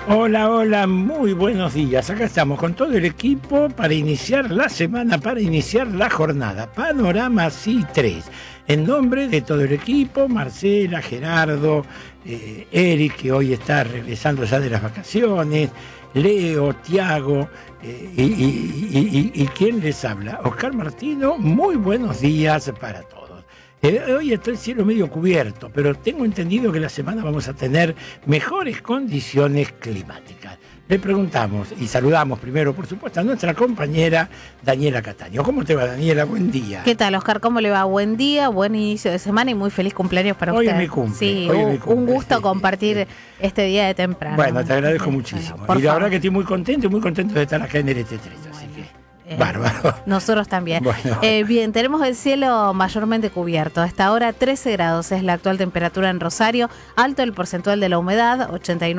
Hola, hola, muy buenos días. Acá estamos con todo el equipo para iniciar la semana, para iniciar la jornada. Panorama C3. En nombre de todo el equipo, Marcela, Gerardo, Eric, que hoy está regresando ya de las vacaciones, Leo, Tiago, y ¿quién les habla? Oscar Martino, muy buenos días para todos. Hoy está el cielo medio cubierto, pero tengo entendido que la semana vamos a tener mejores condiciones climáticas. Le preguntamos y saludamos primero, por supuesto, a nuestra compañera Daniela Cataño. ¿Cómo te va, Daniela? Buen día. ¿Qué tal, Oscar? ¿Cómo le va? Buen día, buen inicio de semana y muy feliz cumpleaños para hoy usted. Es mi cumple. Sí, hoy es mi cumple, un gusto sí, compartir este día de temprano. Bueno, te agradezco muchísimo. Bueno, y la verdad que estoy muy contento de estar acá en el ET3, así que... Bárbaro. Nosotros también. Bueno. Bien, tenemos el cielo mayormente cubierto. Hasta ahora 13 grados es la actual temperatura en Rosario. Alto el porcentual de la humedad,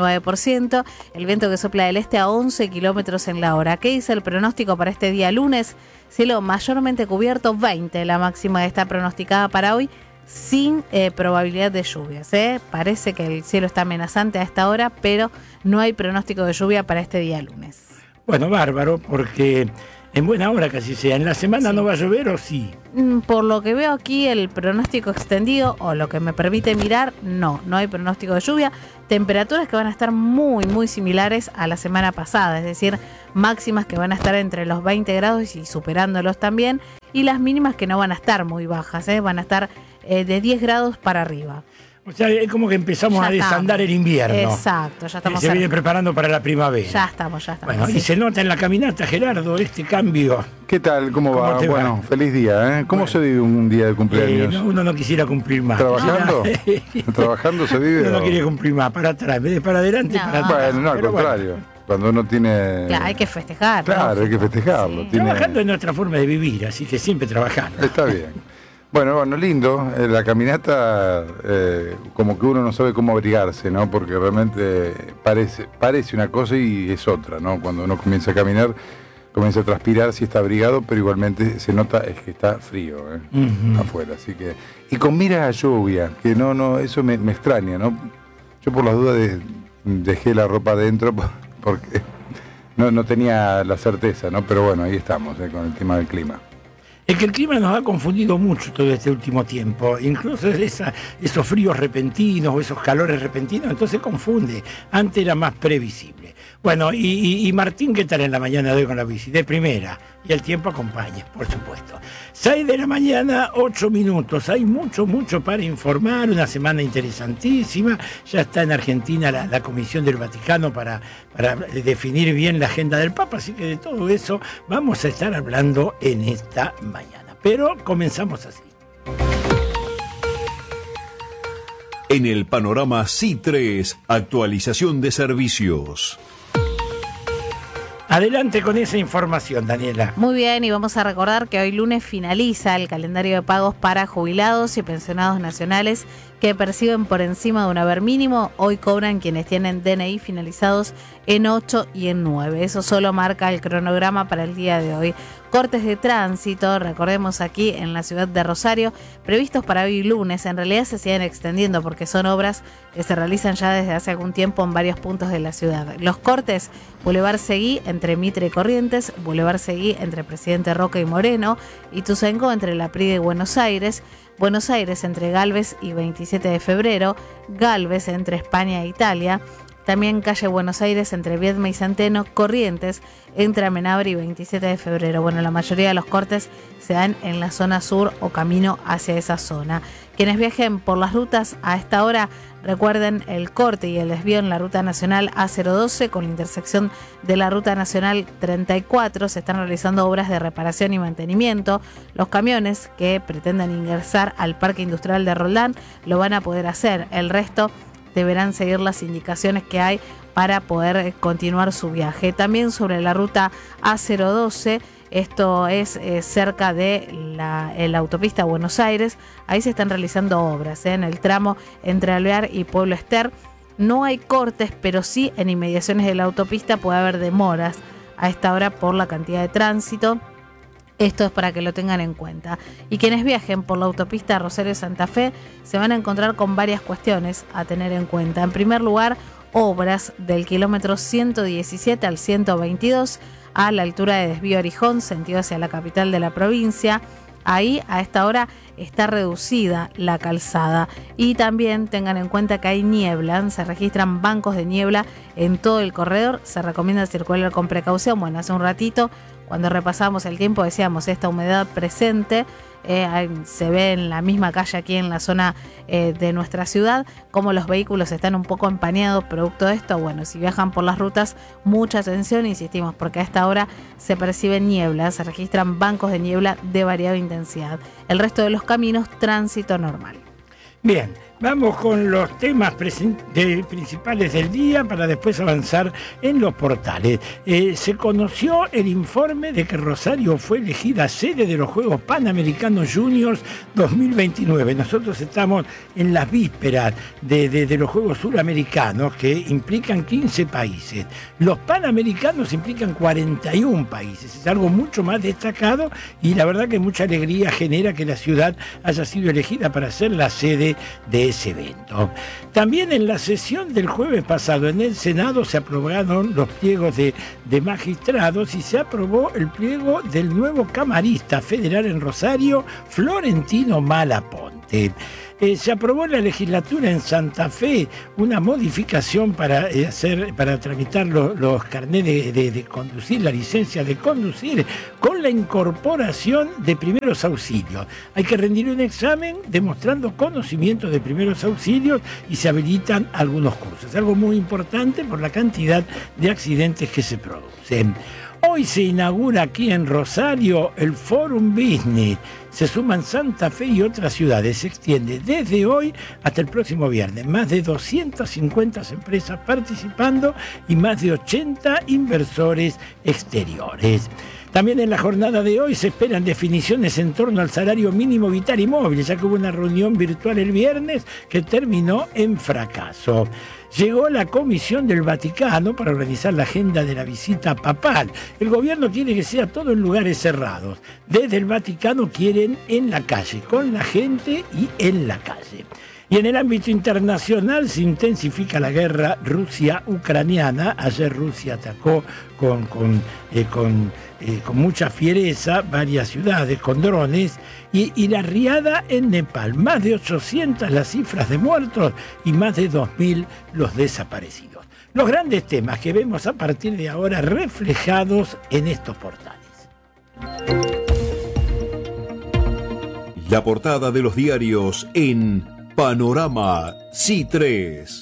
89%. El viento que sopla del este a 11 kilómetros en la hora. ¿Qué dice el pronóstico para este día lunes? Cielo mayormente cubierto, 20. La máxima está pronosticada para hoy, sin probabilidad de lluvias. Parece que el cielo está amenazante a esta hora, pero no hay pronóstico de lluvia para este día lunes. Bueno, bárbaro, porque... En buena hora casi sea. ¿En la semana sí. No va a llover o sí? Por lo que veo aquí, el pronóstico extendido, o lo que me permite mirar, no hay pronóstico de lluvia. Temperaturas que van a estar muy, muy similares a la semana pasada, es decir, máximas que van a estar entre los 20 grados y superándolos también, y las mínimas que no van a estar muy bajas, van a estar de 10 grados para arriba. O sea, es como que empezamos a desandar el invierno. Exacto, ya estamos. Se viene preparando para la primavera. Ya estamos. Bueno, sí. Y se nota en la caminata, Gerardo, este cambio. ¿Qué tal? ¿Cómo va? Bueno, feliz día, ¿eh? ¿Cómo se vive un día de cumpleaños? Uno no quisiera cumplir más. ¿Trabajando? ¿Trabajando se vive? Uno no quiere cumplir más, para atrás, en vez de para adelante, para atrás. Bueno, no, al contrario. Bueno. Cuando uno tiene... Claro, hay que festejar. Claro, hay que festejarlo. Sí. Trabajando es nuestra forma de vivir, así que siempre trabajando. Está bien. Bueno, lindo. La caminata, como que uno no sabe cómo abrigarse, ¿no? Porque realmente parece una cosa y es otra, ¿no? Cuando uno comienza a caminar, comienza a transpirar, sí está abrigado, pero igualmente se nota es que está frío, afuera. Así que... Y con mira a lluvia, que no, eso me extraña, ¿no? Yo por las dudas dejé la ropa adentro porque no tenía la certeza, ¿no? Pero bueno, ahí estamos, con el tema del clima. Es que el clima nos ha confundido mucho todo este último tiempo, incluso esos fríos repentinos o esos calores repentinos, entonces confunde. Antes era más previsible. Bueno, y Martín, ¿qué tal en la mañana de hoy con la bici? De primera, y el tiempo acompaña, por supuesto. 6 de la mañana, 8 minutos. Hay mucho para informar, una semana interesantísima. Ya está en Argentina la Comisión del Vaticano para definir bien la agenda del Papa, así que de todo eso vamos a estar hablando en esta mañana. Pero comenzamos así. En el panorama C3, actualización de servicios. Adelante con esa información, Daniela. Muy bien, y vamos a recordar que hoy lunes finaliza el calendario de pagos para jubilados y pensionados nacionales que perciben por encima de un haber mínimo. Hoy cobran quienes tienen DNI finalizados en 8 y en 9. Eso solo marca el cronograma para el día de hoy. Cortes de tránsito, recordemos aquí en la ciudad de Rosario, previstos para hoy lunes, en realidad se siguen extendiendo porque son obras que se realizan ya desde hace algún tiempo en varios puntos de la ciudad. Los cortes: Boulevard Seguí entre Mitre y Corrientes, Boulevard Seguí entre Presidente Roca y Moreno, Ituzaingó entre La Prida y Buenos Aires entre Galvez y 27 de febrero, Galvez entre España e Italia, también calle Buenos Aires entre Viedma y Centeno, Corrientes entre Amenábar y 27 de febrero. Bueno, la mayoría de los cortes se dan en la zona sur o camino hacia esa zona. Quienes viajen por las rutas a esta hora, recuerden el corte y el desvío en la ruta nacional A012 con la intersección de la ruta nacional 34. Se están realizando obras de reparación y mantenimiento. Los camiones que pretendan ingresar al Parque Industrial de Roldán lo van a poder hacer. El resto deberán seguir las indicaciones que hay para poder continuar su viaje. También sobre la ruta A012, esto es cerca de la autopista Buenos Aires, ahí se están realizando obras en el tramo entre Alvear y Pueblo Ester. No hay cortes, pero sí en inmediaciones de la autopista puede haber demoras a esta hora por la cantidad de tránsito. Esto es para que lo tengan en cuenta. Y quienes viajen por la autopista Rosario-Santa Fe se van a encontrar con varias cuestiones a tener en cuenta. En primer lugar, obras del kilómetro 117 al 122 a la altura de Desvío Arijón, sentido hacia la capital de la provincia. Ahí a esta hora está reducida la calzada y también tengan en cuenta que hay niebla, se registran bancos de niebla en todo el corredor, se recomienda circular con precaución. Bueno, hace un ratito cuando repasamos el tiempo decíamos esta humedad presente, se ve en la misma calle aquí en la zona de nuestra ciudad, como los vehículos están un poco empañados producto de esto. Bueno, si viajan por las rutas, mucha atención, insistimos, porque a esta hora se percibe niebla, se registran bancos de niebla de variada intensidad. El resto de los caminos, tránsito normal. Bien, vamos con los temas principales del día para después avanzar en los portales. Se conoció el informe de que Rosario fue elegida sede de los Juegos Panamericanos Juniors 2029. Nosotros estamos en las vísperas de los Juegos Suramericanos, que implican 15 países. Los Panamericanos implican 41 países. Es algo mucho más destacado y la verdad que mucha alegría genera que la ciudad haya sido elegida para ser la sede de ese evento. También en la sesión del jueves pasado en el Senado se aprobaron los pliegos de magistrados y se aprobó el pliego del nuevo camarista federal en Rosario, Florentino Malaponte. Se aprobó en la legislatura en Santa Fe una modificación para tramitar los carnés de conducir, la licencia de conducir, con la incorporación de primeros auxilios. Hay que rendir un examen demostrando conocimiento de primeros auxilios y se habilitan algunos cursos. Algo muy importante por la cantidad de accidentes que se producen. Hoy se inaugura aquí en Rosario el Forum Business. Se suman Santa Fe y otras ciudades. Se extiende desde hoy hasta el próximo viernes. Más de 250 empresas participando y más de 80 inversores exteriores. También en la jornada de hoy se esperan definiciones en torno al salario mínimo vital y móvil, ya que hubo una reunión virtual el viernes que terminó en fracaso. Llegó la Comisión del Vaticano para organizar la agenda de la visita papal. El gobierno quiere que sea todo en lugares cerrados. Desde el Vaticano quieren en la calle, con la gente y en la calle. Y en el ámbito internacional se intensifica la guerra Rusia-ucraniana. Ayer Rusia atacó con mucha fiereza varias ciudades con drones y la riada en Nepal. Más de 800 las cifras de muertos y más de 2.000 los desaparecidos. Los grandes temas que vemos a partir de ahora reflejados en estos portales. La portada de los diarios en Panorama C3.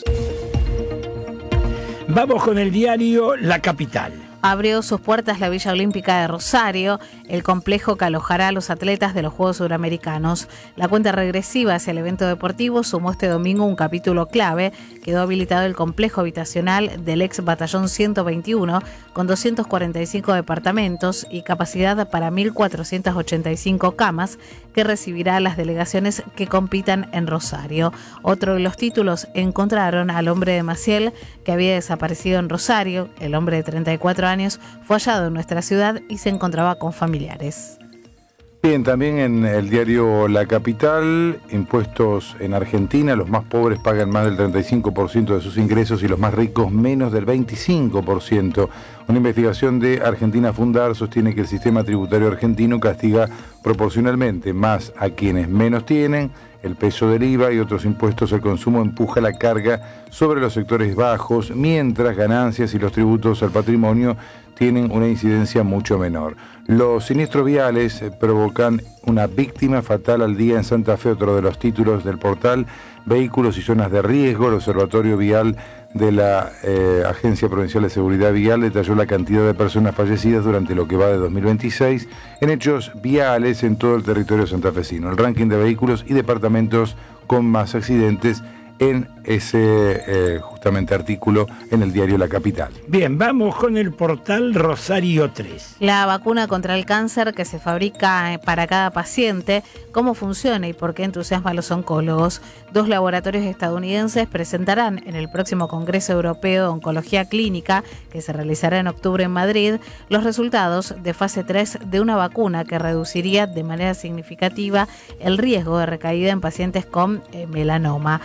Vamos con el diario La Capital. Abrió sus puertas la Villa Olímpica de Rosario, el complejo que alojará a los atletas de los Juegos Suramericanos. La cuenta regresiva hacia el evento deportivo sumó este domingo un capítulo clave. Quedó habilitado el complejo habitacional del ex Batallón 121 con 245 departamentos y capacidad para 1.485 camas, que recibirá a las delegaciones que compitan en Rosario. Otro de los títulos: encontraron al hombre de Maciel que había desaparecido en Rosario. El hombre de 34 años fue hallado en nuestra ciudad y se encontraba con familiares. Bien, también en el diario La Capital, impuestos en Argentina, los más pobres pagan más del 35% de sus ingresos y los más ricos menos del 25%. Una investigación de Argentina Fundar sostiene que el sistema tributario argentino castiga proporcionalmente más a quienes menos tienen. El peso del IVA y otros impuestos al consumo empuja la carga sobre los sectores bajos, mientras ganancias y los tributos al patrimonio tienen una incidencia mucho menor. Los siniestros viales provocan una víctima fatal al día en Santa Fe, otro de los títulos del portal. Vehículos y zonas de riesgo. El Observatorio Vial de la Agencia Provincial de Seguridad Vial detalló la cantidad de personas fallecidas durante lo que va de 2026 en hechos viales en todo el territorio santafesino. El ranking de vehículos y departamentos con más accidentes en ese justamente artículo en el diario La Capital. Bien, vamos con el portal Rosario 3. La vacuna contra el cáncer que se fabrica para cada paciente, cómo funciona y por qué entusiasma a los oncólogos. 2 laboratorios estadounidenses presentarán en el próximo Congreso Europeo de Oncología Clínica, que se realizará en octubre en Madrid, los resultados de fase 3 de una vacuna que reduciría de manera significativa el riesgo de recaída en pacientes con melanoma. La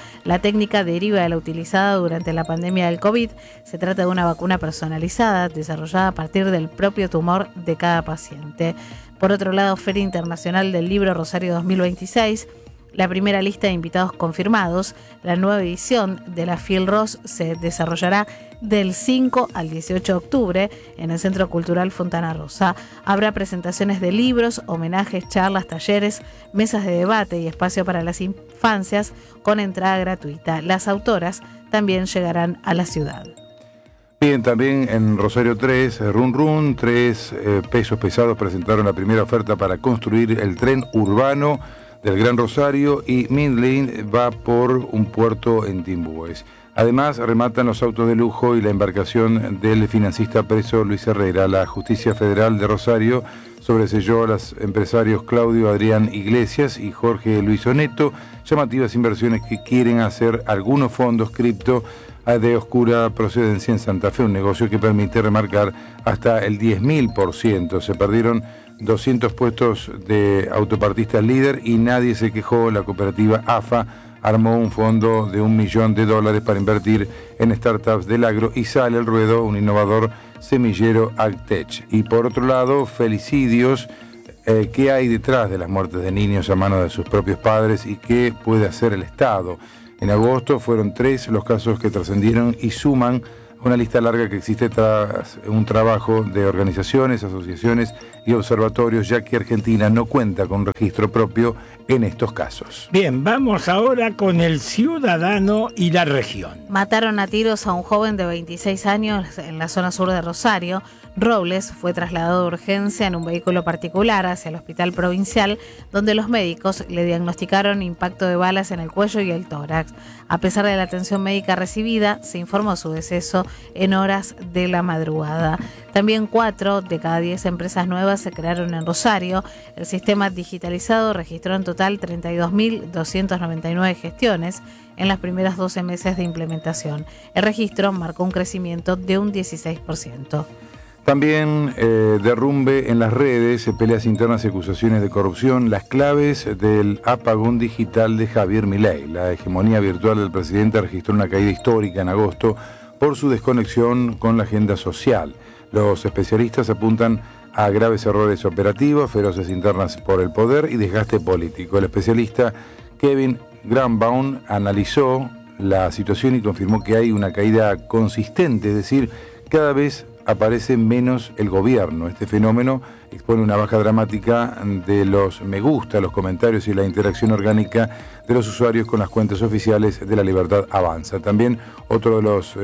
técnica deriva de la utilizada durante la pandemia del COVID. Se trata de una vacuna personalizada desarrollada a partir del propio tumor de cada paciente. Por otro lado, Feria Internacional del Libro Rosario 2026. La primera lista de invitados confirmados. La nueva edición de la FILROS se desarrollará del 5 al 18 de octubre en el Centro Cultural Fontana Rosa. Habrá presentaciones de libros, homenajes, charlas, talleres, mesas de debate y espacio para las infancias con entrada gratuita. Las autoras también llegarán a la ciudad. Bien, también en Rosario 3, Run Run, 3 pesos pesados presentaron la primera oferta para construir el tren urbano del Gran Rosario y Midlane va por un puerto en Timbues. Además, rematan los autos de lujo y la embarcación del financista preso Luis Herrera. La Justicia Federal de Rosario sobreselló a los empresarios Claudio Adrián Iglesias y Jorge Luis Oneto, llamativas inversiones que quieren hacer algunos fondos cripto de oscura procedencia en Santa Fe, un negocio que permite remarcar hasta el 10.000%. Se perdieron 200 puestos de autopartistas líder y nadie se quejó. La cooperativa AFA armó un fondo de $1 millón para invertir en startups del agro y sale al ruedo un innovador semillero AgTech. Y por otro lado, felicidios. ¿Qué hay detrás de las muertes de niños a manos de sus propios padres y qué puede hacer el Estado? En agosto fueron 3 los casos que trascendieron y suman una lista larga que existe tras un trabajo de organizaciones, asociaciones y observatorios, ya que Argentina no cuenta con registro propio en estos casos. Bien, vamos ahora con el ciudadano y la región. Mataron a tiros a un joven de 26 años en la zona sur de Rosario. Robles fue trasladado de urgencia en un vehículo particular hacia el hospital provincial, donde los médicos le diagnosticaron impacto de balas en el cuello y el tórax. A pesar de la atención médica recibida, se informó su deceso en horas de la madrugada. También 4 de cada 10 empresas nuevas se crearon en Rosario. El sistema digitalizado registró en total 32.299 gestiones en las primeras 12 meses de implementación. El registro marcó un crecimiento de un 16%. También derrumbe en las redes, peleas internas y acusaciones de corrupción, las claves del apagón digital de Javier Milei. La hegemonía virtual del presidente registró una caída histórica en agosto por su desconexión con la agenda social. Los especialistas apuntan a graves errores operativos, feroces internas por el poder y desgaste político. El especialista Kevin Granbaum analizó la situación y confirmó que hay una caída consistente, es decir, cada vez aparece menos el gobierno. Este fenómeno expone una baja dramática de los me gusta, los comentarios y la interacción orgánica de los usuarios con las cuentas oficiales de La Libertad Avanza. También otro de los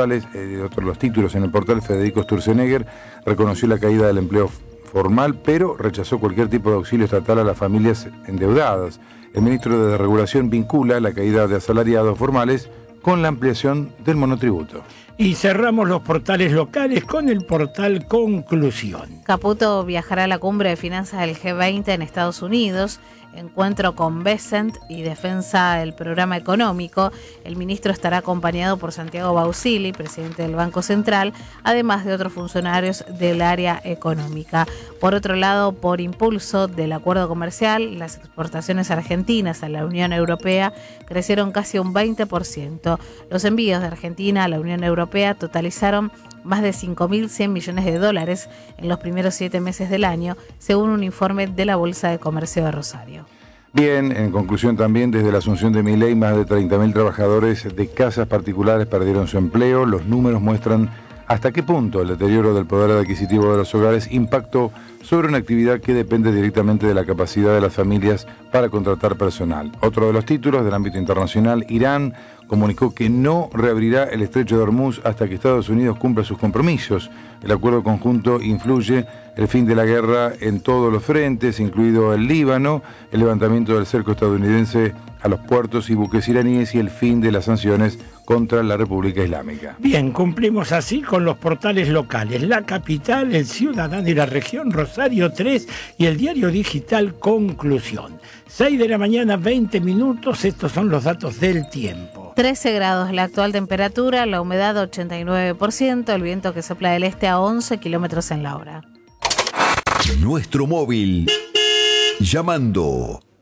títulos en el portal, Federico Sturzenegger, reconoció la caída del empleo formal, pero rechazó cualquier tipo de auxilio estatal a las familias endeudadas. El ministro de Desregulación vincula la caída de asalariados formales con la ampliación del monotributo. Y cerramos los portales locales con el portal Conclusión. Caputo viajará a la cumbre de finanzas del G20 en Estados Unidos. Encuentro con Bessent y defensa del programa económico. El ministro estará acompañado por Santiago Bausili, presidente del Banco Central, además de otros funcionarios del área económica. Por otro lado, por impulso del acuerdo comercial, las exportaciones argentinas a la Unión Europea crecieron casi un 20%. Los envíos de Argentina a la Unión Europea totalizaron más de 5.100 millones de dólares en los primeros 7 meses del año, según un informe de la Bolsa de Comercio de Rosario. Bien, en conclusión también, desde la asunción de Milei, más de 30.000 trabajadores de casas particulares perdieron su empleo. Los números muestran hasta qué punto el deterioro del poder adquisitivo de los hogares impactó sobre una actividad que depende directamente de la capacidad de las familias para contratar personal. Otro de los títulos del ámbito internacional, Irán comunicó que no reabrirá el estrecho de Hormuz hasta que Estados Unidos cumpla sus compromisos. El acuerdo conjunto influye el fin de la guerra en todos los frentes, incluido el Líbano, el levantamiento del cerco estadounidense a los puertos y buques iraníes y el fin de las sanciones contra la República Islámica. Bien, cumplimos así con los portales locales, La Capital, El Ciudadano y la Región, Rosario 3 y el diario digital Conclusión. 6 de la mañana, 20 minutos, estos son los datos del tiempo. 13 grados la actual temperatura, la humedad 89%, el viento que sopla del este a 11 kilómetros en la hora. Nuestro móvil. Llamando.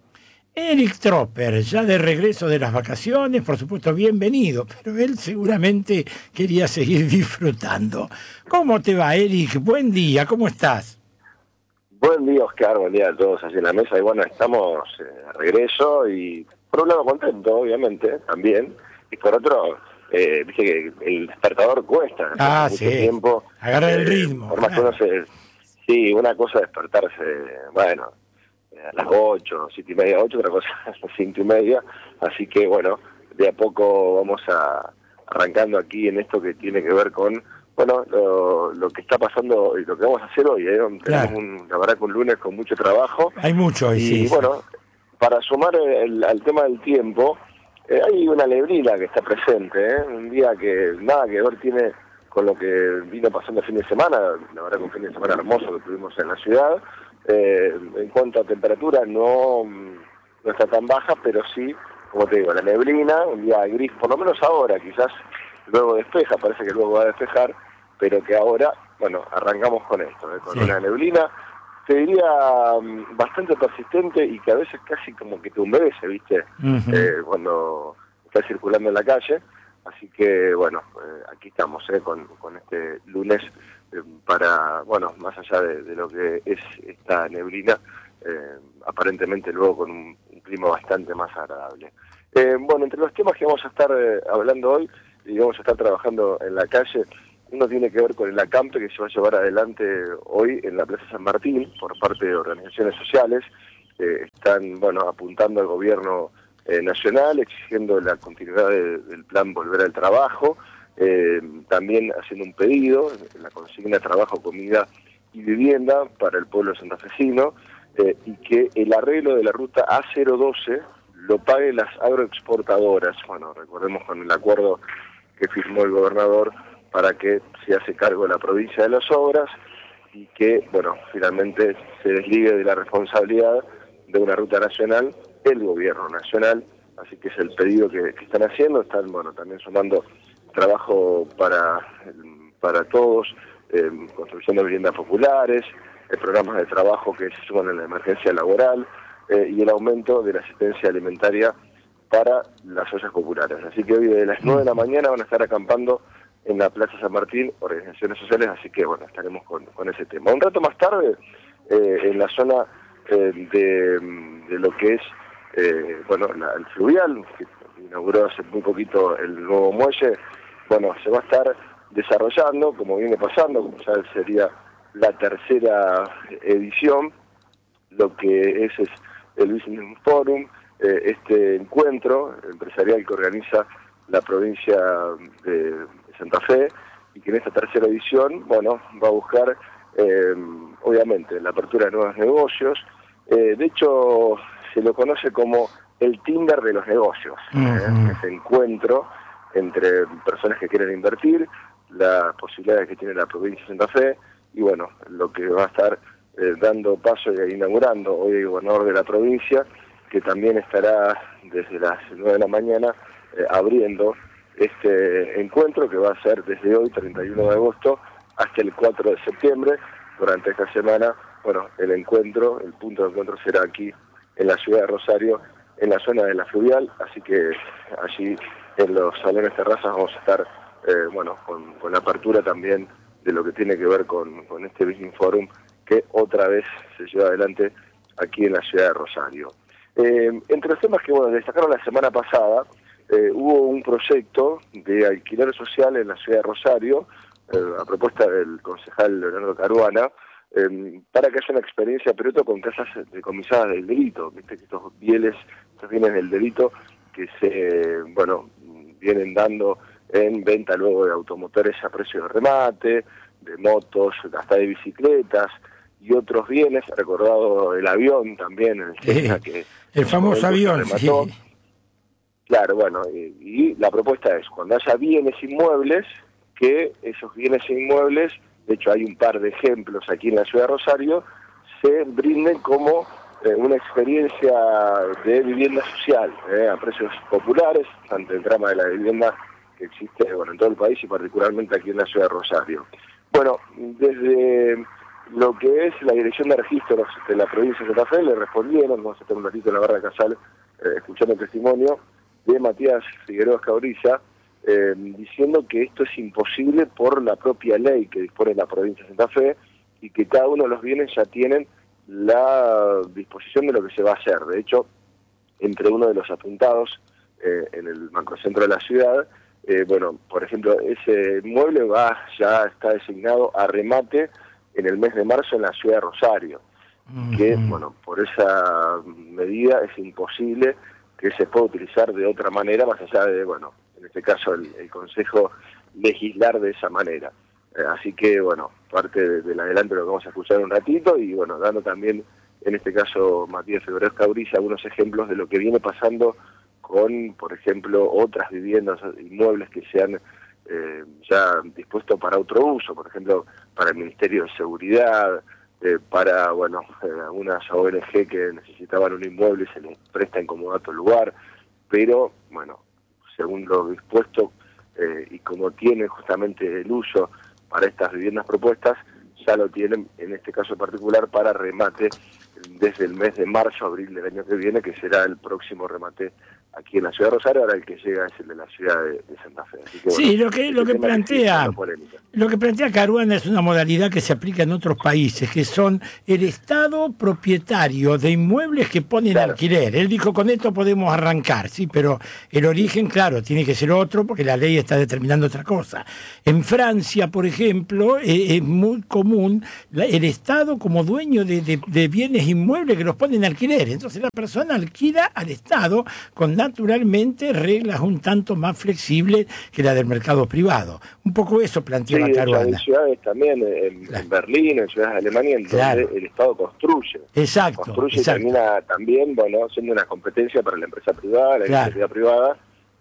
Eric Tropper, ya de regreso de las vacaciones, por supuesto, bienvenido, pero él seguramente quería seguir disfrutando. ¿Cómo te va, Eric? Buen día, ¿cómo estás? Buen día, Oscar, buen día a todos allí en la mesa. Y bueno, estamos de regreso y por un lado contento, obviamente, también. Y por otro, viste que el despertador cuesta. Sí. Mucho tiempo. Agarrar el ritmo. Por más que uno sí, una cosa es despertarse, bueno, a las 8, 7:30, 8, otra cosa a las 5:30. Así que bueno, de a poco vamos arrancando aquí en esto que tiene que ver con, bueno, lo que está pasando y lo que vamos a hacer hoy. Claro. Tenemos la verdad que un lunes con mucho trabajo. Hay mucho hoy, y sí. bueno, para sumar al tema del tiempo, hay una neblina que está presente, un día que nada que ver tiene con lo que vino pasando el fin de semana. La verdad que un fin de semana hermoso que tuvimos en la ciudad. En cuanto a temperatura no está tan baja, pero sí, como te digo, la neblina, un día gris, por lo menos ahora, quizás luego despeja, parece que luego va a despejar, pero que ahora, bueno, arrancamos con esto, con una neblina, te diría bastante persistente y que a veces casi como que te humedece, ¿viste? Cuando estás circulando en la calle. Así que, bueno, aquí estamos con este lunes para, bueno, más allá de lo que es esta neblina, aparentemente luego con un clima bastante más agradable. Bueno, entre los temas que vamos a estar hablando hoy y vamos a estar trabajando en la calle, uno tiene que ver con el acampe que se va a llevar adelante hoy en la Plaza San Martín por parte de organizaciones sociales. Están, bueno, apuntando al gobierno nacional, exigiendo la continuidad del plan Volver al Trabajo, también haciendo un pedido, la consigna Trabajo, Comida y Vivienda para el pueblo santafesino, y que el arreglo de la ruta A012 lo paguen las agroexportadoras. Bueno, recordemos con el acuerdo que firmó el gobernador para que se hace cargo de la provincia de las obras y que, bueno, finalmente se desligue de la responsabilidad de una ruta nacional el gobierno nacional. Así que es el pedido que están haciendo. Están, bueno, también sumando trabajo para todos, construcción de viviendas populares, programas de trabajo que se suman en la emergencia laboral y el aumento de la asistencia alimentaria para las ollas populares. Así que hoy de las 9 de la mañana van a estar acampando en la Plaza San Martín organizaciones sociales, así que bueno, estaremos con ese tema. Un rato más tarde, en la zona de lo que es bueno, el fluvial, que inauguró hace muy poquito el nuevo muelle, bueno, se va a estar desarrollando, como viene pasando, como ya sería la tercera edición, lo que es el Business Forum, este encuentro empresarial que organiza la provincia de Santa Fe, y que en esta tercera edición, bueno, va a buscar, obviamente, la apertura de nuevos negocios. De hecho, se lo conoce como el Tinder de los negocios, ese encuentro entre personas que quieren invertir, las posibilidades que tiene la provincia de Santa Fe, y bueno, lo que va a estar dando paso e inaugurando hoy el gobernador de la provincia, que también estará desde las 9 de la mañana abriendo este encuentro, que va a ser desde hoy, 31 de agosto, hasta el 4 de septiembre. Durante esta semana, bueno, el punto de encuentro será aquí en la ciudad de Rosario, en la zona de la fluvial, así que allí en los salones terrazas vamos a estar, bueno, con la apertura también de lo que tiene que ver con este Business Forum, que otra vez se lleva adelante aquí en la ciudad de Rosario. Entre los temas que, bueno, destacaron la semana pasada, hubo un proyecto de alquiler social en la ciudad de Rosario, a propuesta del concejal Leonardo Caruana, para que haya una experiencia piloto con casas decomisadas del delito. Viste que estos bienes del delito que se, bueno, vienen dando en venta luego de automotores a precio de remate, de motos, hasta de bicicletas y otros bienes. Recordado el avión también, el famoso avión, sí. Claro, bueno, y la propuesta es, cuando haya bienes inmuebles, que esos bienes inmuebles, de hecho hay un par de ejemplos aquí en la ciudad de Rosario, se brinden como una experiencia de vivienda social, a precios populares, ante el drama de la vivienda que existe, bueno, en todo el país y particularmente aquí en la ciudad de Rosario. Bueno, desde lo que es la Dirección de Registros de la provincia de Santa Fe le respondieron, vamos a estar un ratito en la barra de Casal escuchando el testimonio de Matías Figueroa Escabrilla, diciendo que esto es imposible por la propia ley que dispone la provincia de Santa Fe y que cada uno de los bienes ya tienen la disposición de lo que se va a hacer. De hecho, entre uno de los apuntados en el macrocentro de la ciudad, por ejemplo, ese inmueble ya está designado a remate en el mes de marzo en la ciudad de Rosario, que, por esa medida es imposible que se pueda utilizar de otra manera, más allá de, en este caso el Consejo legislar de esa manera. Así que, parte del adelanto lo que vamos a escuchar un ratito y, dando también, en este caso, Matías Figueroa Escabrilla, algunos ejemplos de lo que viene pasando con, por ejemplo, otras viviendas, inmuebles que se han ya dispuesto para otro uso, por ejemplo, para el Ministerio de Seguridad, para, algunas ONG que necesitaban un inmueble y se les presta en comodato el lugar, pero, según lo dispuesto y como tienen justamente el uso para estas viviendas propuestas, ya lo tienen, en este caso particular, para remate desde el mes de marzo, abril del año que viene, que será el próximo remate aquí en la ciudad de Rosario. Ahora el que llega es el de la ciudad de Santa Fe. Así que, sí, lo que plantea Caruana es una modalidad que se aplica en otros países, que son el Estado propietario de inmuebles que ponen alquiler. Él dijo, con esto podemos arrancar, sí, pero el origen, claro, tiene que ser otro porque la ley está determinando otra cosa. En Francia, por ejemplo, es muy común el Estado como dueño de bienes inmuebles que los ponen alquiler. Entonces la persona alquila al Estado con naturalmente reglas un tanto más flexibles que la del mercado privado. Un poco eso planteaba Caruana. En ciudades también, en Berlín, en ciudades de Alemania, en donde el Estado construye. Construye y termina también, siendo una competencia para la empresa privada, la iniciativa privada,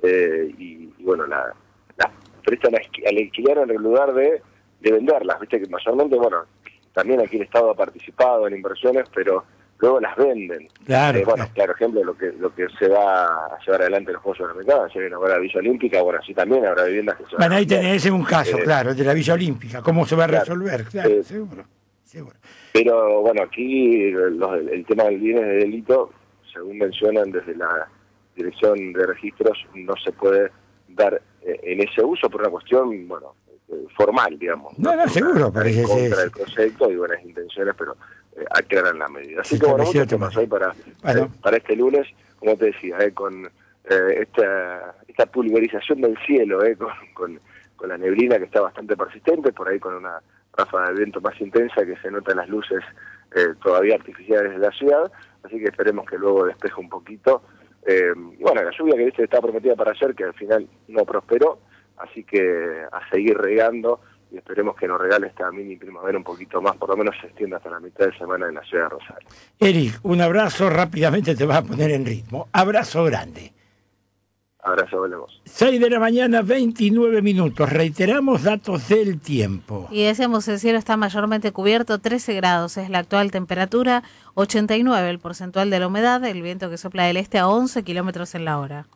las prestan al alquiler en lugar de venderlas. Viste que mayormente, también aquí el Estado ha participado en inversiones, pero luego las venden. Claro ejemplo, lo que se va a llevar adelante en los Juegos Suramericanos, si hay una Villa Olímpica, así también habrá viviendas que se van a ahí tenés un caso, el de la Villa Olímpica, ¿cómo se va a resolver? Seguro. Pero aquí el tema del bienes de delito, según mencionan desde la Dirección de Registros, no se puede dar en ese uso por una cuestión, formal, digamos. Seguro. En contra del proyecto y buenas intenciones, pero aclaran la medida. Así que muchos temas hoy para este lunes, como te decía, con esta pulverización del cielo, con la neblina que está bastante persistente, por ahí con una ráfaga de viento más intensa que se nota en las luces todavía artificiales de la ciudad, así que esperemos que luego despeje un poquito. La lluvia que estaba prometida para ayer, que al final no prosperó, así que a seguir regando y esperemos que nos regale esta mini primavera un poquito más, por lo menos se extienda hasta la mitad de semana en la ciudad de Rosario. Eric, un abrazo, rápidamente te vas a poner en ritmo. Abrazo grande. Abrazo, volvemos. 6 de la mañana, 29 minutos. Reiteramos datos del tiempo. Y decíamos, el cielo está mayormente cubierto, 13 grados es la actual temperatura, 89 el porcentual de la humedad, el viento que sopla del este a 11 kilómetros en la hora.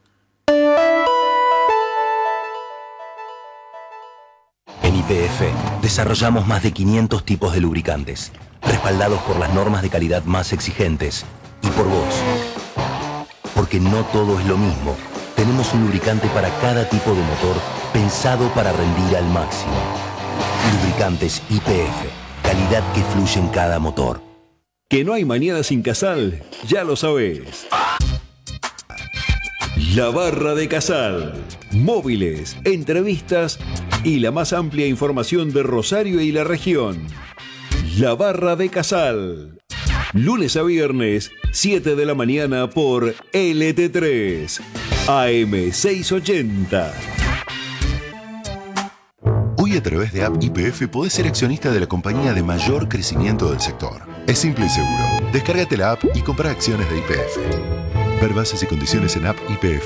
En YPF desarrollamos más de 500 tipos de lubricantes, respaldados por las normas de calidad más exigentes y por vos. Porque no todo es lo mismo. Tenemos un lubricante para cada tipo de motor pensado para rendir al máximo. Lubricantes YPF, calidad que fluye en cada motor. Que no hay mañana sin Casal, ya lo sabés. La Barra de Casal. Móviles, entrevistas y la más amplia información de Rosario y la región. La Barra de Casal. Lunes a viernes, 7 de la mañana por LT3, AM 680. Hoy a través de App YPF podés ser accionista de la compañía de mayor crecimiento del sector. Es simple y seguro. Descárgate la app y compra acciones de YPF. Ver bases y condiciones en App YPF.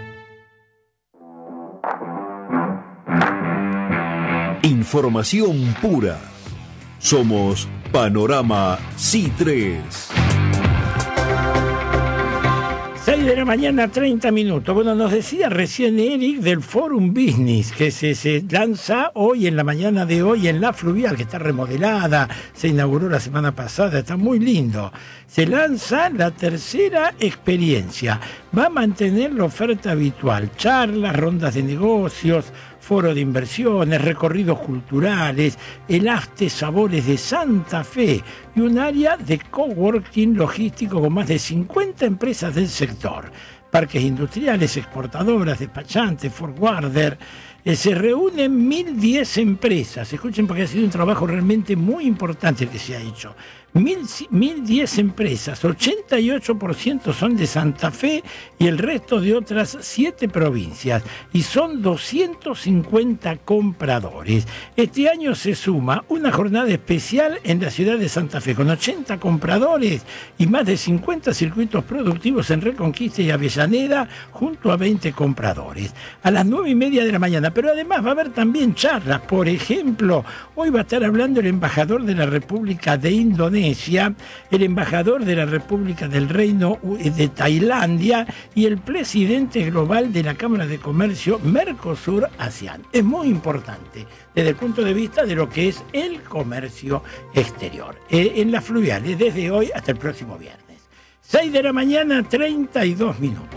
Información pura. Somos Panorama C3. 6 6 de la mañana, 30 minutos. Bueno, nos decía recién Eric del Forum Business, que se lanza hoy, en la mañana de hoy, en la Fluvial, que está remodelada, se inauguró la semana pasada, está muy lindo. Se lanza la tercera experiencia. Va a mantener la oferta habitual, charlas, rondas de negocios, foro de inversiones, recorridos culturales, el Afte Sabores de Santa Fe y un área de coworking logístico con más de 50 empresas del sector. Parques industriales, exportadoras, despachantes, forwarder. Se reúnen 1.010 empresas. Escuchen, porque ha sido un trabajo realmente muy importante el que se ha hecho. 1.010 empresas, 88% son de Santa Fe y el resto de otras 7 provincias. Y son 250 compradores. Este año se suma una jornada especial en la ciudad de Santa Fe, con 80 compradores y más de 50 circuitos productivos en Reconquista y Avellaneda, junto a 20 compradores. A las 9:30 de la mañana. Pero además va a haber también charlas. Por ejemplo, hoy va a estar hablando el embajador de la República de Indonesia, el embajador de la República del Reino de Tailandia y el presidente global de la Cámara de Comercio Mercosur-ASEAN. Es muy importante desde el punto de vista de lo que es el comercio exterior. En las Fluviales, desde hoy hasta el próximo viernes. 6 de la mañana, 32 minutos.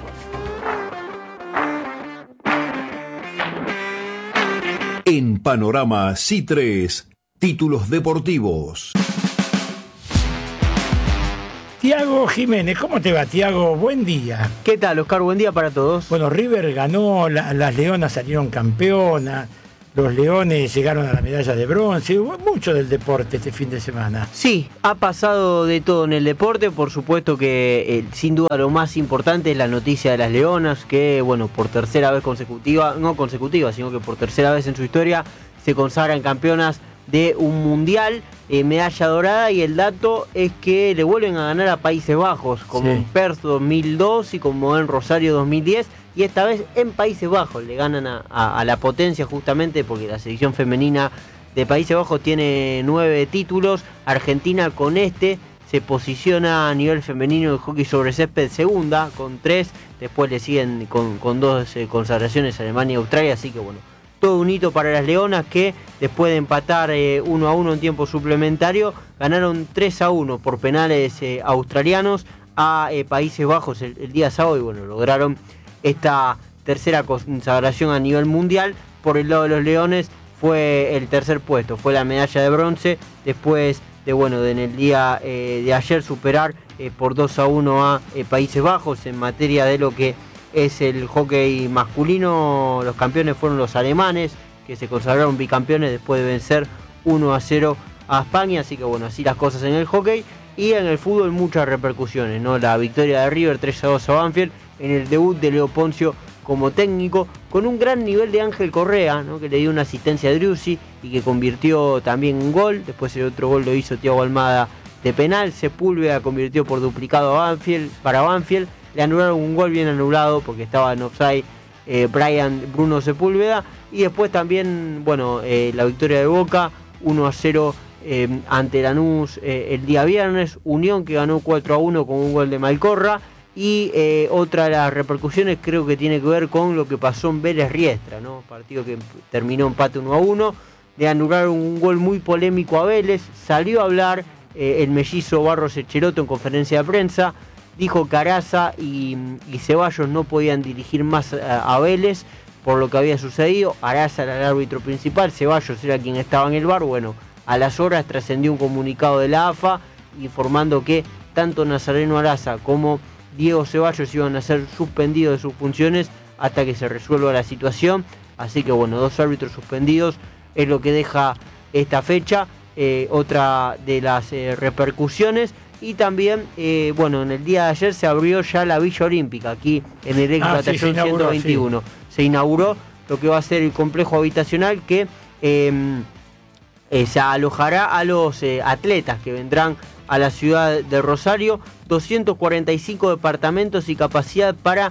En Panorama C3, títulos deportivos. Tiago Jiménez, ¿cómo te va, Tiago? Buen día. ¿Qué tal, Oscar? Buen día para todos. Bueno, River ganó, las Leonas salieron campeonas, los Leones llegaron a la medalla de bronce, hubo mucho del deporte este fin de semana. Sí, ha pasado de todo en el deporte, por supuesto que sin duda lo más importante es la noticia de las Leonas, que bueno, por tercera vez consecutiva, no consecutiva, sino que por tercera vez en su historia se consagran campeonas de un mundial, medalla dorada, y el dato es que le vuelven a ganar a Países Bajos, como en Perth 2002 y como en Rosario 2010, y esta vez en Países Bajos le ganan a la potencia, justamente porque la selección femenina de Países Bajos tiene 9 títulos. Argentina con este se posiciona a nivel femenino de hockey sobre césped segunda con 3, después le siguen con 2 consagraciones Alemania y Australia, así que bueno, todo un hito para las Leonas, que después de empatar 1-1 en tiempo suplementario, ganaron 3-1 por penales australianos a Países Bajos el día sábado, y bueno, lograron esta tercera consagración a nivel mundial. Por el lado de los Leones fue el tercer puesto, fue la medalla de bronce, después de en el día de ayer superar por 2-1 a Países Bajos. En materia de lo que es el hockey masculino, los campeones fueron los alemanes, que se consagraron bicampeones después de vencer 1-0 a España. Así que bueno, así las cosas en el hockey. Y en el fútbol muchas repercusiones, ¿no? La victoria de River 3-2 a Banfield en el debut de Leo Poncio como técnico, con un gran nivel de Ángel Correa, ¿no? Que le dio una asistencia a Driussi y que convirtió también un gol. Después el otro gol lo hizo Thiago Almada de penal. Sepúlveda convirtió por duplicado para Banfield. Le anularon un gol bien anulado porque estaba en offside Bruno Sepúlveda. Y después también, la victoria de Boca 1-0 ante Lanús el día viernes. Unión, que ganó 4-1 con un gol de Malcorra. Y otra de las repercusiones creo que tiene que ver con lo que pasó en Vélez Riestra, ¿no? Partido que terminó empate 1-1. Le anularon un gol muy polémico a Vélez. Salió a hablar el mellizo Barros Echeloto en conferencia de prensa. Dijo que Araza y Ceballos no podían dirigir más a Vélez por lo que había sucedido. Araza era el árbitro principal, Ceballos era quien estaba en el VAR. Bueno, a las horas trascendió un comunicado de la AFA informando que tanto Nazareno Araza como Diego Ceballos iban a ser suspendidos de sus funciones hasta que se resuelva la situación. Así que 2 árbitros suspendidos es lo que deja esta fecha. Otra de las repercusiones. Y también, en el día de ayer se abrió ya la Villa Olímpica, aquí en el ex Batallón 121. Sí. Se inauguró lo que va a ser el complejo habitacional que se alojará a los atletas que vendrán a la ciudad de Rosario. 245 departamentos y capacidad para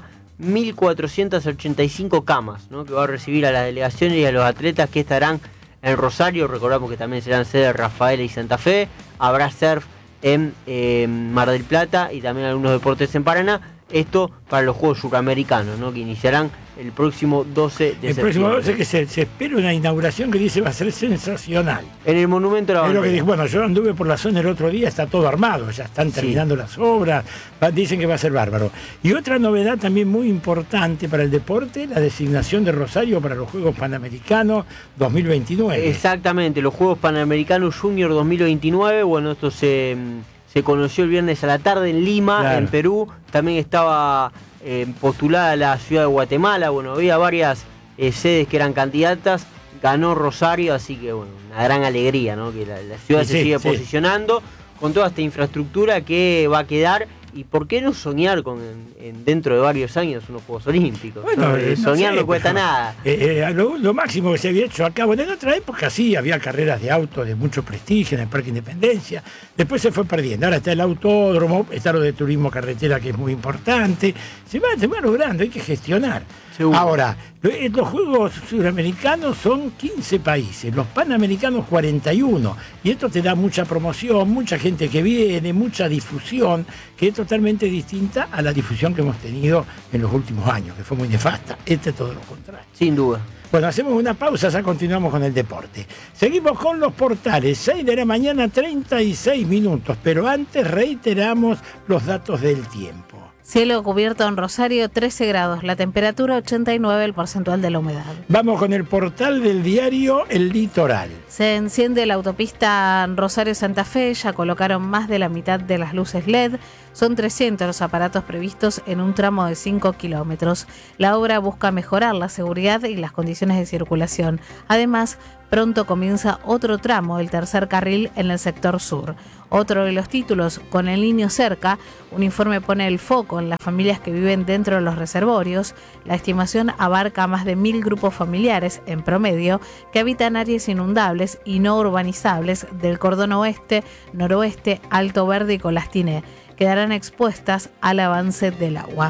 1.485 camas, ¿no? Que va a recibir a las delegaciones y a los atletas que estarán en Rosario. Recordamos que también serán sede Rafaela y Santa Fe. Habrá surf en Mar del Plata y también algunos deportes en Paraná. Esto para los Juegos Suramericanos, ¿no? Que iniciarán el próximo 12 de septiembre. El próximo 12 que se espera una inauguración que dice va a ser sensacional. En el Monumento a la Bandera. Es lo que dije, bueno, yo anduve por la zona el otro día, está todo armado, ya están terminando las obras, dicen que va a ser bárbaro. Y otra novedad también muy importante para el deporte, la designación de Rosario para los Juegos Panamericanos 2029. Exactamente, los Juegos Panamericanos Junior 2029, bueno, esto se conoció el viernes a la tarde en Lima, claro, en Perú. También estaba postulada la ciudad de Guatemala. Bueno, había varias sedes que eran candidatas. Ganó Rosario, así que bueno, una gran alegría, ¿no? Que la ciudad se sigue posicionando con toda esta infraestructura que va a quedar. Y por qué no soñar con dentro de varios años unos Juegos Olímpicos. Bueno, soñar no cuesta nada. Lo máximo que se había hecho acá, bueno, en otra época sí, había carreras de auto de mucho prestigio en el Parque Independencia, después se fue perdiendo, ahora está el autódromo, está lo de turismo carretera que es muy importante, se va logrando, hay que gestionar. Seguro. Ahora, los Juegos Suramericanos son 15 países, los Panamericanos 41, y esto te da mucha promoción, mucha gente que viene, mucha difusión, que es totalmente distinta a la difusión que hemos tenido en los últimos años, que fue muy nefasta. Este es todo lo contrario. Sin duda. Bueno, hacemos una pausa, ya continuamos con el deporte. Seguimos con los portales, 6 de la mañana, 36 minutos, pero antes reiteramos los datos del tiempo. Cielo cubierto en Rosario, 13 grados. La temperatura, 89 el porcentual de la humedad. Vamos con el portal del diario El Litoral. Se enciende la autopista Rosario-Santa Fe. Ya colocaron más de la mitad de las luces LED. Son 300 los aparatos previstos en un tramo de 5 kilómetros. La obra busca mejorar la seguridad y las condiciones de circulación. Además, pronto comienza otro tramo, el tercer carril en el sector sur. Otro de los títulos, con el niño cerca, un informe pone el foco en las familias que viven dentro de los reservorios. La estimación abarca a más de 1.000 grupos familiares, en promedio, que habitan áreas inundables y no urbanizables del cordón oeste, noroeste, Alto Verde y Colastiné. Quedarán expuestas al avance del agua.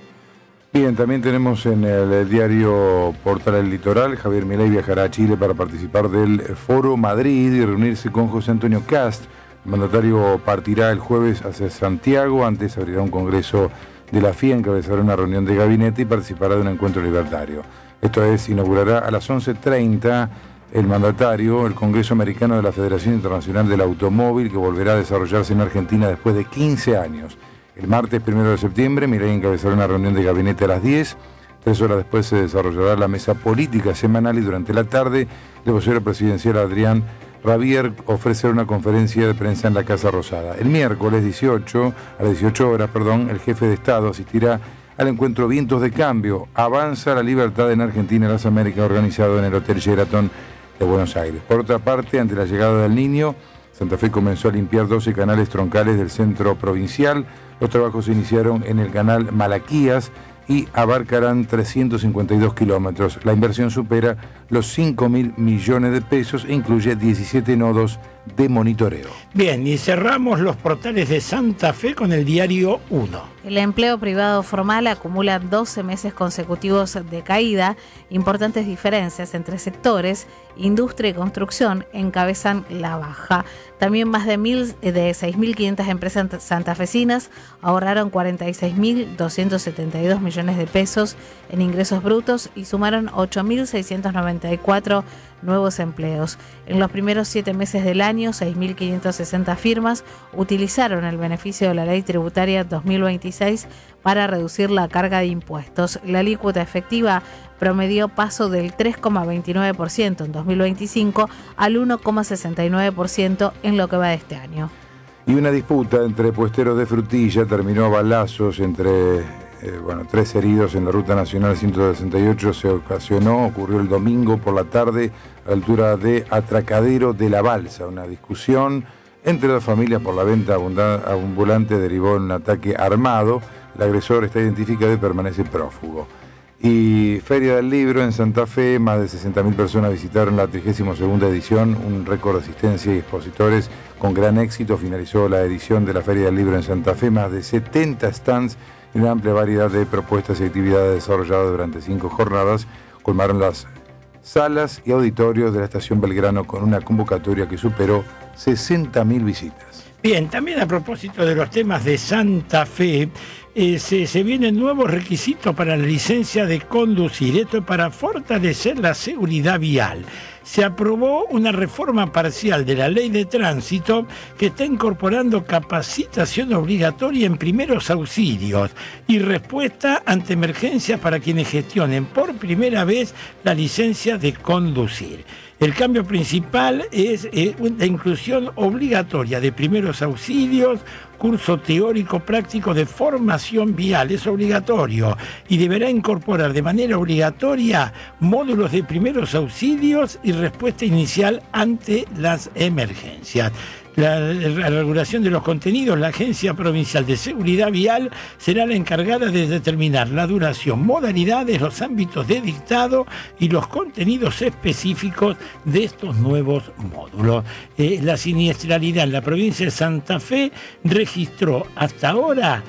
Bien, también tenemos en el diario Portal El Litoral, Javier Milei viajará a Chile para participar del Foro Madrid y reunirse con José Antonio Kast. El mandatario partirá el jueves hacia Santiago, antes abrirá un congreso de la FIA, encabezará una reunión de gabinete y participará de un encuentro libertario. Esto es, inaugurará a las 11:30 el mandatario el Congreso Americano de la Federación Internacional del Automóvil, que volverá a desarrollarse en Argentina después de 15 años. El martes 1 de septiembre, Milei encabezará una reunión de gabinete a las 10. 3 horas después se desarrollará la mesa política semanal y durante la tarde el vocero presidencial Adrián Rabier ofrecerá una conferencia de prensa en la Casa Rosada. El miércoles a las 18 horas, el jefe de Estado asistirá al encuentro Vientos de Cambio. Avanza la libertad en Argentina y las Américas, organizado en el Hotel Sheraton de Buenos Aires. Por otra parte, ante la llegada del Niño, Santa Fe comenzó a limpiar 12 canales troncales del centro provincial. Los trabajos se iniciaron en el canal Malaquías y abarcarán 352 kilómetros. La inversión supera los 5.000 millones de pesos e incluye 17 nodos de monitoreo. Bien, y cerramos los portales de Santa Fe con el diario 1. El empleo privado formal acumula 12 meses consecutivos de caída. Importantes diferencias entre sectores, industria y construcción encabezan la baja. También más de 6.500 empresas santafesinas ahorraron 46.272 millones de pesos en ingresos brutos y sumaron 8.694 nuevos empleos. En los primeros 7 meses del año, 6.560 firmas utilizaron el beneficio de la Ley Tributaria 2026 para reducir la carga de impuestos. La alícuota efectiva promedió paso del 3,29% en 2025 al 1,69% en lo que va de este año. Y una disputa entre puesteros de frutilla terminó a balazos entre 3 heridos en la Ruta Nacional 168 ocurrió el domingo por la tarde a la altura de Atracadero de la Balsa. Una discusión entre las familias por la venta ambulante derivó en un ataque armado. El agresor está identificado y permanece prófugo. Y Feria del Libro en Santa Fe, más de 60.000 personas visitaron la 32ª edición, un récord de asistencia y expositores con gran éxito. Finalizó la edición de la Feria del Libro en Santa Fe, más de 70 stands y una amplia variedad de propuestas y actividades desarrolladas durante 5 jornadas. Colmaron las salas y auditorios de la Estación Belgrano con una convocatoria que superó 60.000 visitas. Bien, también a propósito de los temas de Santa Fe, se vienen nuevos requisitos para la licencia de conducir. Esto es para fortalecer la seguridad vial. Se aprobó una reforma parcial de la ley de tránsito que está incorporando capacitación obligatoria en primeros auxilios y respuesta ante emergencias para quienes gestionen por primera vez la licencia de conducir. El cambio principal es la inclusión obligatoria de primeros auxilios, curso teórico práctico de formación vial, es obligatorio y deberá incorporar de manera obligatoria módulos de primeros auxilios y respuesta inicial ante las emergencias. La regulación de los contenidos, la Agencia Provincial de Seguridad Vial será la encargada de determinar la duración, modalidades, los ámbitos de dictado y los contenidos específicos de estos nuevos módulos. La siniestralidad en la provincia de Santa Fe registró hasta ahora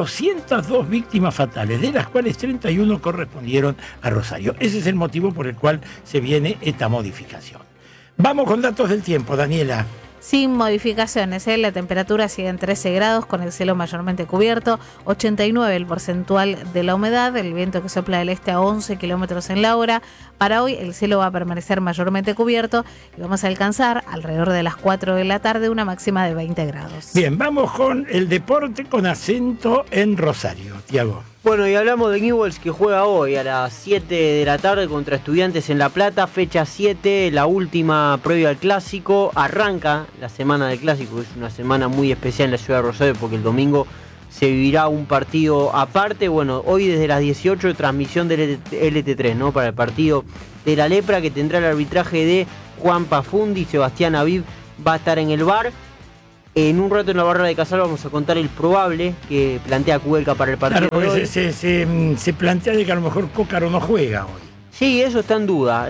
202 víctimas fatales, de las cuales 31 correspondieron a Rosario. Ese es el motivo por el cual se viene esta modificación. Vamos con datos del tiempo, Daniela. Sin modificaciones, la temperatura sigue en 13 grados con el cielo mayormente cubierto, 89 el porcentual de la humedad, el viento que sopla del este a 11 kilómetros en la hora. Para hoy el cielo va a permanecer mayormente cubierto y vamos a alcanzar alrededor de las 4 de la tarde una máxima de 20 grados. Bien, vamos con el deporte con acento en Rosario, Tiago. Bueno, y hablamos de Newell's que juega hoy a las 7 de la tarde contra Estudiantes en La Plata, fecha 7, la última previa al Clásico. Arranca la semana del Clásico, es una semana muy especial en la ciudad de Rosario porque el domingo se vivirá un partido aparte. Bueno, hoy desde las 18 transmisión del LT3, ¿no? Para el partido de la Lepra, que tendrá el arbitraje de Juan Pafundi. Sebastián Aviv va a estar en el VAR. En un rato en la barra de Casal vamos a contar el probable que plantea Kudelka para el partido. Claro, de hoy. Se plantea de que a lo mejor Cócaro no juega hoy. Sí, eso está en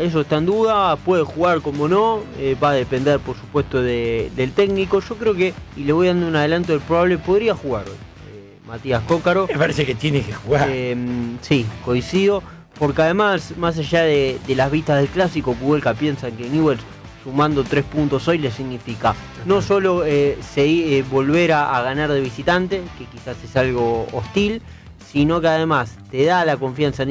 duda, puede jugar como no, va a depender por supuesto del técnico. Yo creo que, y le voy dando un adelanto del probable, podría jugar hoy Matías Cócaro. Me parece que tiene que jugar. Sí, coincido, porque además, más allá de las vistas del Clásico, Kudelka piensa que Newell's sumando 3 puntos hoy le significa no solo volver a ganar de visitante, que quizás es algo hostil, sino que además te da la confianza